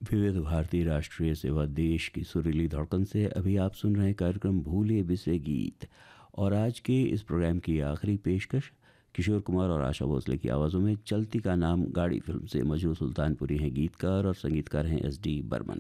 विविध भारती राष्ट्रीय सेवा देश की सुरीली धड़कन से अभी आप सुन रहे हैं कार्यक्रम भूले बिसरे गीत। और आज के इस प्रोग्राम की आखिरी पेशकश किशोर कुमार और आशा भोसले की आवाज़ों में चलती का नाम गाड़ी फिल्म से। मजरू सुल्तानपुरी हैं गीतकार और संगीतकार हैं एस डी बर्मन।